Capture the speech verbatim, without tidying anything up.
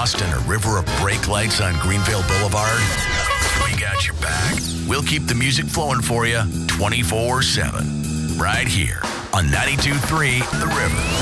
lost in a river of brake lights on Greenville Boulevard? We got your back. We'll keep the music flowing for you twenty-four seven. Right here on ninety-two point three The River.